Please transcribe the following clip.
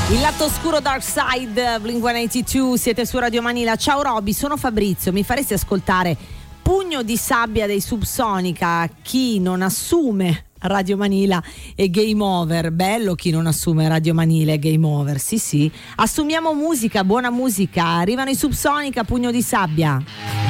Il lato oscuro Dark Side, Blink-182, siete su Radio Manila. Ciao Roby, sono Fabrizio, mi faresti ascoltare Pugno di sabbia dei Subsonica? Chi non assume Radio Manila e Game Over. Bello chi non assume Radio Manila e Game Over. Sì, assumiamo musica, buona musica. Arrivano i Subsonica, Pugno di sabbia.